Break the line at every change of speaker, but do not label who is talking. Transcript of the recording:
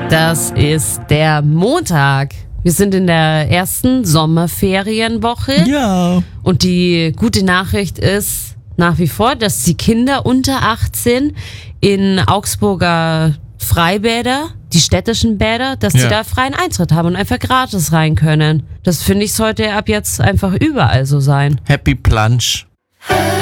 Das ist der Montag. Wir sind in der ersten Sommerferienwoche.
Ja.
Und die gute Nachricht ist nach wie vor, dass die Kinder unter 18 in Augsburger Freibäder, die städtischen Bäder, dass sie da freien Eintritt haben und einfach gratis rein können. Das finde ich, sollte ab jetzt einfach überall so sein.
Happy Plunge.